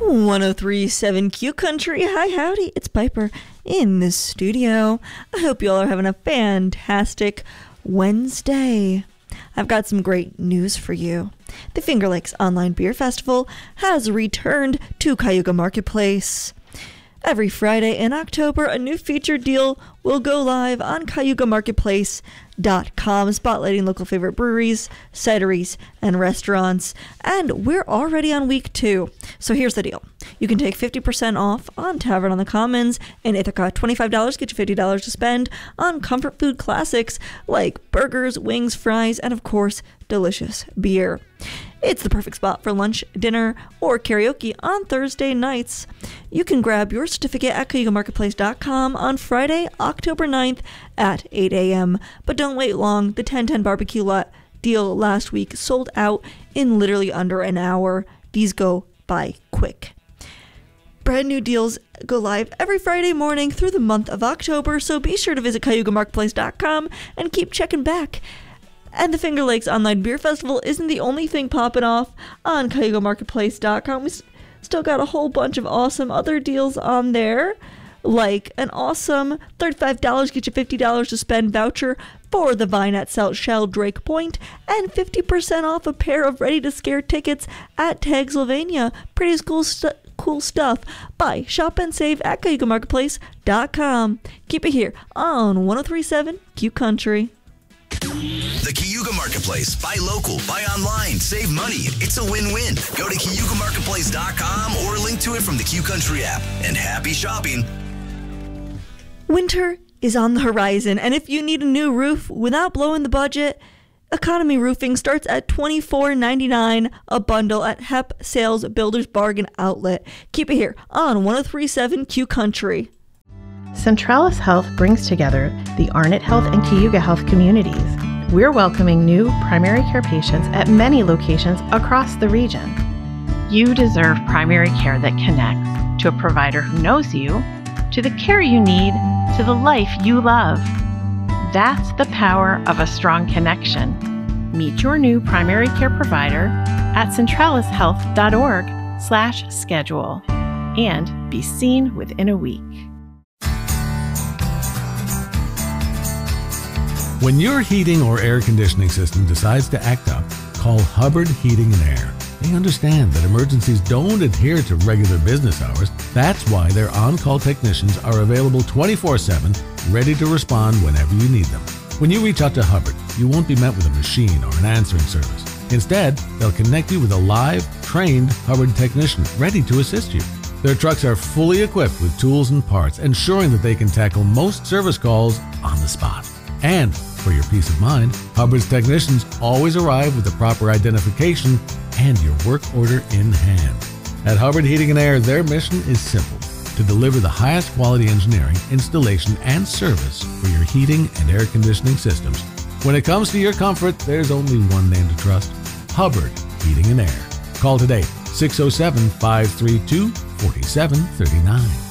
1037 Q Country. Hi, howdy. It's Piper in the studio. I hope you all are having a fantastic Wednesday. I've got some great news for you. The Finger Lakes Online Beer Festival has returned to Cayuga Marketplace. Every Friday in October, a new featured deal will go live on CayugaMarketplace.com, spotlighting local favorite breweries, cideries, and restaurants. And we're already on week 2. So here's the deal. You can take 50% off on Tavern on the Commons in Ithaca. $25 get you $50 to spend on comfort food classics like burgers, wings, fries, and of course, delicious beer. It's the perfect spot for lunch, dinner, or karaoke on Thursday nights. You can grab your certificate at CayugaMarketplace.com on Friday, October 9th at 8 a.m. But don't wait long. The 10-10 barbecue deal last week sold out in literally under an hour. These go by quick. Brand new deals go live every Friday morning through the month of October, so be sure to visit CayugaMarketplace.com and keep checking back. And the Finger Lakes Online Beer Festival isn't the only thing popping off on CayugaMarketplace.com. We still got a whole bunch of awesome other deals on there, like an awesome $35 get you $50 to spend voucher for the Vine at Shell Drake Point, and 50% off a pair of ready-to-scare tickets at Tagsylvania. Pretty cool stuff. Buy, shop, and save at CayugaMarketplace.com. Keep it here on 1037 Q Country. The Cayuga Marketplace. Buy local, buy online, save money. It's a win-win. Go to CayugaMarketplace.com or link to it from the Q Country app. And happy shopping. Winter is on the horizon, and if you need a new roof without blowing the budget, Economy Roofing starts at $24.99 a bundle at HEP Sales Builders Bargain Outlet. Keep it here on 1037 Q Country. Centralis Health brings together the Arnott Health and Cayuga Health communities. We're welcoming new primary care patients at many locations across the region. You deserve primary care that connects to a provider who knows you, to the care you need, to the life you love. That's the power of a strong connection. Meet your new primary care provider at centralishealth.org/schedule and be seen within a week. When your heating or air conditioning system decides to act up, call Hubbard Heating and Air. They understand that emergencies don't adhere to regular business hours. That's why their on-call technicians are available 24/7, ready to respond whenever you need them. When you reach out to Hubbard, you won't be met with a machine or an answering service. Instead, they'll connect you with a live, trained Hubbard technician ready to assist you. Their trucks are fully equipped with tools and parts, ensuring that they can tackle most service calls on the spot. And for your peace of mind, Hubbard's technicians always arrive with the proper identification and your work order in hand. At Hubbard Heating and Air, their mission is simple: to deliver the highest quality engineering, installation, and service for your heating and air conditioning systems. When it comes to your comfort, there's only one name to trust: Hubbard Heating and Air. Call today, 607-532-4739.